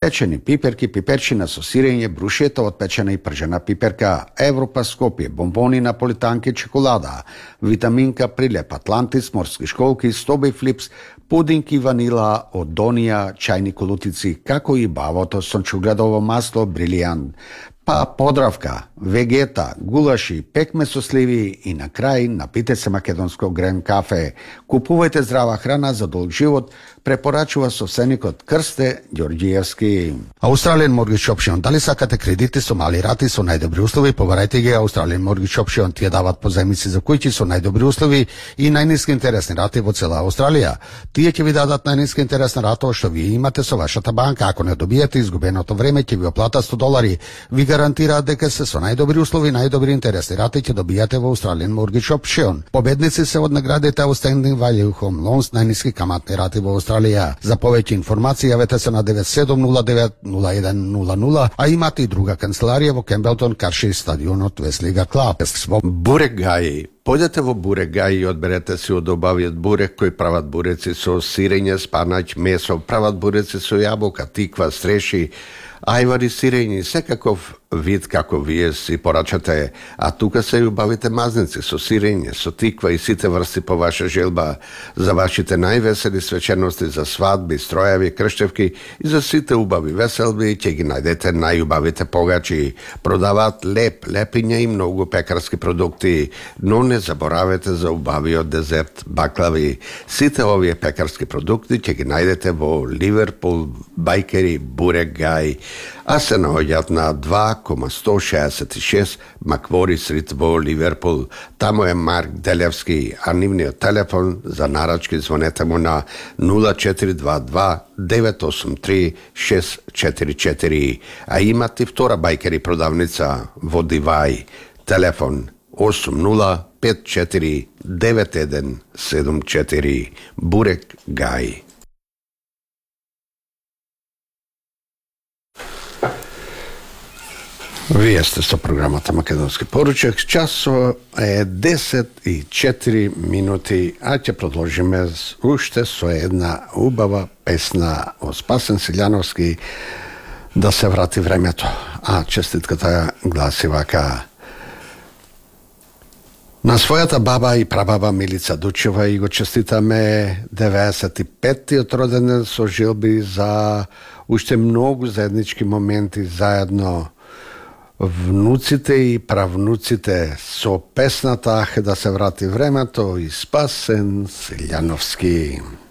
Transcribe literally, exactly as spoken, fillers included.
Печени пиперки, пиперчина со сирење, брушета од печена и пржена пиперка, Европа Скопје, бомбони, наполитанки, чоколада, витаминка, прилеп, Атлантис, морски школки, стоби флипс, пудинки ванила од Донија, чајни колутици, како и бавото сончугледово масло брилијант, па подравка, вегета, гулаши, пекме со сливи и на крај напите се македонско грен кафе. Купувајте здрава храна за долг живот, препорачува собственикот Крсте Ѓорѓиевски. Australian Mortgage Option. Дали сакате кредити со мали рати со најдобри услови, побарајте ги Australian Mortgage Option. Тие дават позајмици за куќи со најдобри услови и најниски интересни рати во цела Австралија. Тие ќе ви дадат најниска интересна рата што вие имате со вашата банка. Ако не добиете изгубеното време, ќе ви оплата сто долари. Ви гарантираат дека се со најдобри услови, најдобри интересни рати ќе добијате во Australian Mortgage Option. Победници се од наградите Outstanding Value Home Loans, најниски каматни рати во Австралија. За повеќе информации јавете се на девет седум нула девет нула еден нула нула, а имате и друга канцеларија во Кембелтон, Карши, стадионот Веслига Клаб. Бурек Гаји. Појдете во Бурек Гаји и одберете си од обавиот бурек кој прават буреци со сирење, спанач, месо, прават буреци со јаболка, тиква, стреши, ајвари, сирење, секаков вид како вие си порачате, а тука се и убавите мазници со сирење, со тиква и сите врсти по ваша желба, за вашите највесели свечености, за свадби, стројави, крштевки и за сите убави веселби, ќе ги најдете најубавите погачи. Продаваат леп, лепиња и многу пекарски продукти, но не заборавете за убавиот дезерт, баклави. Сите овие пекарски продукти ќе ги најдете во Ливерпул, Байкери, Бурек Гај, а се наоѓаат на два кома сто шеесет и шест Маквори Стрит во Ливерпул. Тамо е Марк Делевски, а нивниот телефон за нарачки звонете му на нула четири два два девет осум три шест четири четири, а имате втора Байкери продавница во Дивај. Телефон осум нула пет четири девет еден седум четири. Бурек Гај. Вие сте со програмата Македонски поручек. Часо е десет и четири минути, а ќе продолжиме уште со една убава песна од Спасен Силјановски, Да се врати времето. А честитката гласи вака: на својата баба и прабаба Милица Дучева и го честитаме деветдесет и петтиот роденден со желби за уште многу заеднички моменти заедно, внуците и правнуците, со песната "Да се врати времето" и Спасен Силјановски.